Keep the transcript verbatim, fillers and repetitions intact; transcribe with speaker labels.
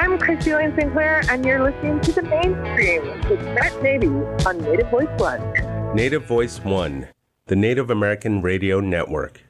Speaker 1: I'm Christy Lane Sinclair, and you're listening to The Mainstream with Brett Navy on Native Voice One.
Speaker 2: Native Voice One, the Native American Radio Network.